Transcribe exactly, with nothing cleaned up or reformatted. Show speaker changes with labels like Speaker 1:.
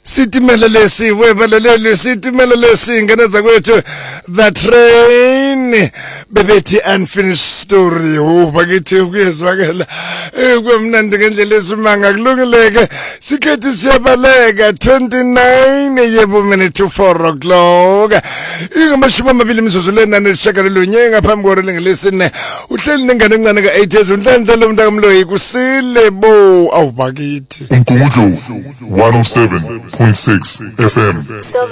Speaker 1: Sitimela lesi webalelele sitimela lesi ngeneza kwethu the train bebethi unfinished story ubakithi kuyezwakala kwemnandi ngendlela esimanga kulungileke sikhethi siyabaleka twenty-nine yebo minute to four o'clock ingamashumi amabili imizuzu lena neshakalolunye ngaphambi kwore ngelesine uhleli nengane encane ka eight years unhlanhla umntaka mloyi kusile bo awubakithi
Speaker 2: Umgungudlovu one oh seven point six F M.